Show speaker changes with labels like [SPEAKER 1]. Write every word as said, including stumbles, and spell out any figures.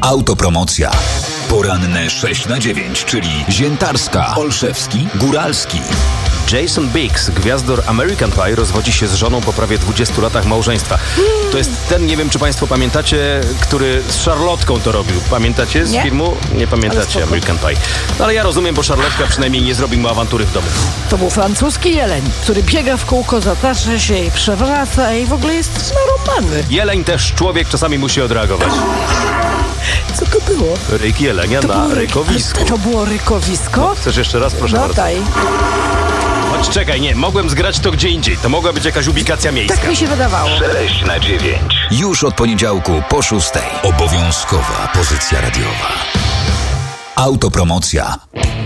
[SPEAKER 1] Autopromocja. Poranne sześć na dziewięć, czyli Ziętarska, Olszewski, Góralski.
[SPEAKER 2] Jason Biggs, gwiazdor American Pie, rozwodzi się z żoną po prawie dwudziestu latach małżeństwa. To jest ten, nie wiem czy państwo pamiętacie, który z Szarlotką to robił. Pamiętacie z
[SPEAKER 3] nie?
[SPEAKER 2] filmu? Nie pamiętacie American Pie. No ale ja rozumiem, bo Szarlotka przynajmniej nie zrobi mu awantury w domu.
[SPEAKER 3] To był francuski jeleń, który biega w kółko, zatacza się i przewraca i w ogóle jest narąbany.
[SPEAKER 2] Jeleń też człowiek czasami musi odreagować.
[SPEAKER 3] Co to było?
[SPEAKER 2] Ryk jelenia
[SPEAKER 3] To
[SPEAKER 2] na
[SPEAKER 3] było ry-
[SPEAKER 2] rykowisku.
[SPEAKER 3] To było rykowisko?
[SPEAKER 2] No, chcesz jeszcze raz? Proszę
[SPEAKER 3] No
[SPEAKER 2] bardzo.
[SPEAKER 3] daj.
[SPEAKER 2] Chodź, czekaj, nie, mogłem zgrać to gdzie indziej. To mogła być jakaś ubikacja miejska.
[SPEAKER 3] Tak mi się wydawało.
[SPEAKER 1] sześć na dziewięć. Już od poniedziałku po szóstej. Obowiązkowa pozycja radiowa. Autopromocja.